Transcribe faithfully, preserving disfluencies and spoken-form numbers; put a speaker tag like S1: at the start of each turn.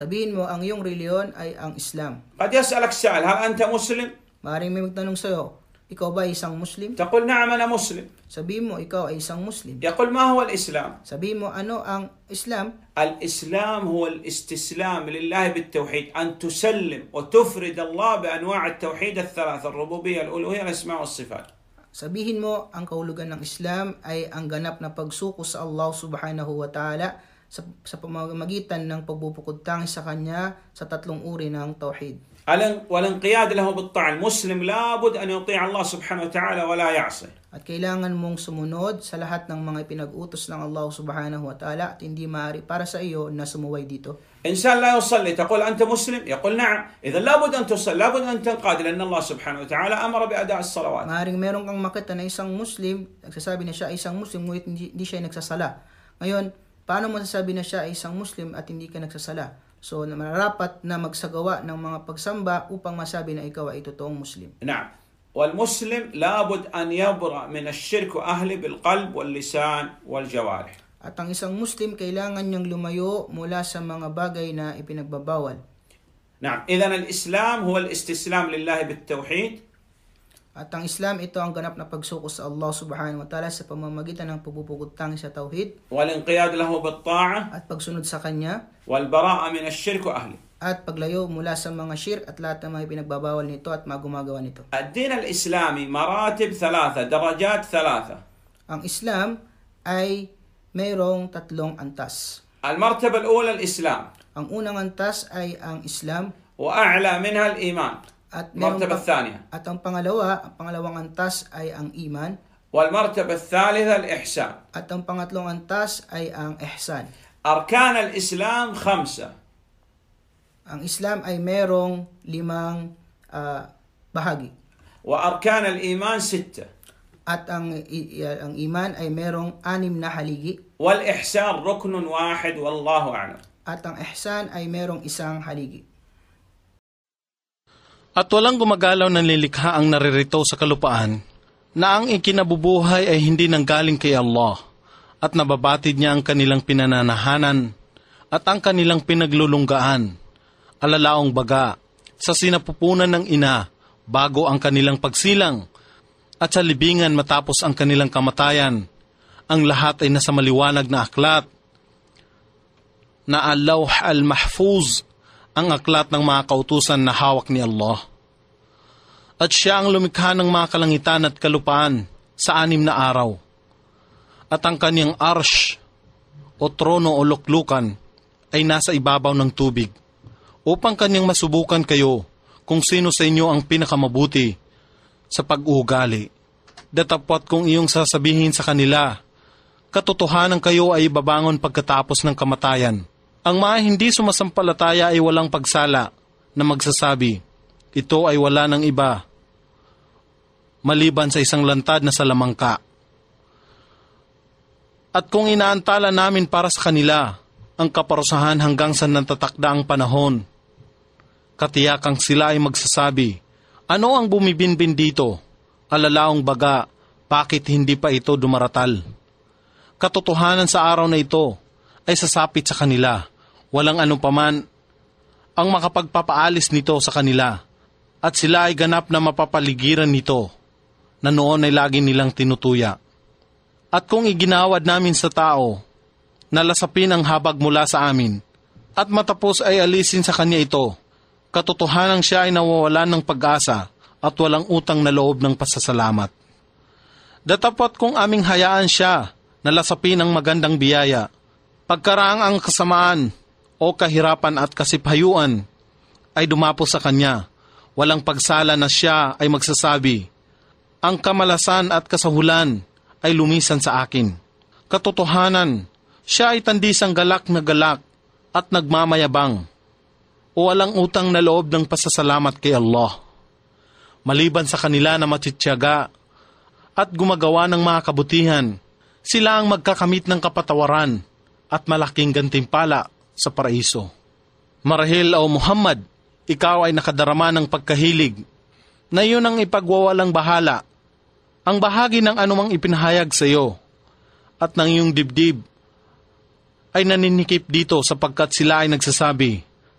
S1: Sabihin mo, ang iyong reliyon ay ang Islam.
S2: قد يسألك سائل هل أنت مسلم؟
S1: Maaaring may magtanong sa'yo, ikaw ba ay isang Muslim?
S2: تقول نعم أنا مسلم.
S1: Sabihin mo, ikaw ay isang Muslim.
S2: يقول ما هو الإسلام؟
S1: Sabihin mo, ano ang Islam?
S2: الإسلام هو الاستسلام لله بالتوحيد، أن تسلم وتفرد الله بأنواع التوحيد الثلاثة، الربوبية الألوهية الأسماء والصفات.
S1: Sabihin mo, ang kahulugan ng Islam ay ang ganap na pagsuko sa Allah subhanahu wa ta'ala sa, sa pamamagitan ng pagbubukod tangi sa Kanya sa tatlong uri ng Tauhid.
S2: والانقياد له بالطاعة. المسلم لابد أن يطيع الله سبحانه وتعالى ولا يعصي.
S1: At kailangan mong sumunod sa lahat ng mga pinag-utos ng Allah subhanahu wa ta'ala at hindi maaari para sa iyo na sumuway dito.
S2: إنسان لا يصلي تقول أنت مسلم؟ يقول نعم. إذا لابد أن تصلي، لابد أن تنقاد لأن الله سبحانه وتعالى أمر بأداء الصلوات.
S1: Maaring meron kang makita na isang Muslim, nagsasabi na siya ay isang Muslim ngunit hindi, hindi siya nagsasala. Ngayon, paano mo sasabi na siya ay isang Muslim at hindi ka nagsasala? So, nararapat na magsagawa ng mga pagsamba upang masabi na ikaw ay totoong Muslim.
S2: نعم. والمسلم لابد أن يبرأ من الشرك وأهله بالقلب واللسان والجوارح.
S1: At ang isang Muslim kailangan niyang lumayo mula sa mga bagay na ipinagbabawal.
S2: نعم. إذن الإسلام هو الاستسلام لله بالتوحيد.
S1: At ang Islam, ito ang ganap na pagsuko sa Allah subhanahu wa ta'ala sa pamamagitan ng pagpupugod tangi sa tauhid.
S2: والانقياد له بالطاعة.
S1: At pagsunod sa Kanya.
S2: والبراءة من الشرك وأهله.
S1: At paglayo mula sa mga shirk at lahat ng mga pinagbabawal nito at mga gumagawa nito.
S2: الدين الإسلامي مراتب ثلاثة، درجات ثلاثة.
S1: Ang Islam ay mayroong tatlong antas.
S2: المرتبة الأولى الإسلام.
S1: Ang unang antas ay ang Islam.
S2: وأعلى منها الإيمان.
S1: At
S2: المرتبة الثانية.
S1: At ang pangalawa, ang pangalawang antas ay ang iman.
S2: والمرتبة الثالثة الإحسان.
S1: At ang pangatlong antas ay ang ihsan.
S2: أركان الإسلام خمسة.
S1: Ang Islam ay mayroong limang uh, bahagi.
S2: وأركان الإيمان ستة.
S1: At ang, i, ang iman ay mayroong anim na haligi.
S2: والإحسان ركن واحد والله أعلم.
S1: At ang ihsan ay mayroong isang haligi.
S3: At walang gumagalaw ng lilikha ang naririto sa kalupaan na ang ikinabubuhay ay hindi nanggaling kay Allah at nababatid niya ang kanilang pinananahanan at ang kanilang pinaglulunggaan, alalaong baga, sa sinapupunan ng ina bago ang kanilang pagsilang at sa libingan matapos ang kanilang kamatayan. Ang lahat ay nasa maliwanag na aklat na al-lawh al-mahfuz, ang aklat ng mga kautusan na hawak ni Allah. At siya ang lumikha ng mga kalangitan at kalupaan sa anim na araw. At ang kanyang arsh o trono o luklukan ay nasa ibabaw ng tubig, upang kanyang masubukan kayo kung sino sa inyo ang pinakamabuti sa pag-uugali. Datapwat kung iyong sasabihin sa kanila, katotohanan kayo ay babangon pagkatapos ng kamatayan. Ang mga hindi sumasampalataya ay walang pagsala na magsasabi, ito ay wala ng iba, maliban sa isang lantad na salamangka. At kung inaantala namin para sa kanila ang kaparusahan hanggang sa natatakda ang panahon, katiyakang sila ay magsasabi, ano ang bumibinbin dito? Alalaong baga, bakit hindi pa ito dumaratal? Katotohanan sa araw na ito ay sasapit sa kanila. Walang anupaman ang makapagpapaalis nito sa kanila, at sila ay ganap na mapapaligiran nito na noon ay lagi nilang tinutuya. At kung iginawad namin sa tao, nalasapin ang habag mula sa amin, at matapos ay alisin sa kanya ito, katotohanan siya ay nawawalan ng pag-asa at walang utang na loob ng pasasalamat. Datapot kung aming hayaan siya, nalasapin ang magandang biyaya, pagkaraang ang kasamaan o kahirapan at kasipayuan ay dumapo sa kanya, walang pagsala na siya ay magsasabi, ang kamalasan at kasahulan ay lumisan sa akin. Katotohanan, siya ay tandisang galak na galak at nagmamayabang, o walang utang na loob ng pasasalamat kay Allah. Maliban sa kanila na matityaga at gumagawa ng mga kabutihan, sila ang magkakamit ng kapatawaran at malaking gantimpala sa paraiso. Marahil o Muhammad, ikaw ay nakadarama ng pagkahilig na iyon ang ipagwawalang bahala, ang bahagi ng anumang ipinahayag sa iyo, at ng iyong dibdib ay naninikip dito sapagkat sila ay nagsasabi,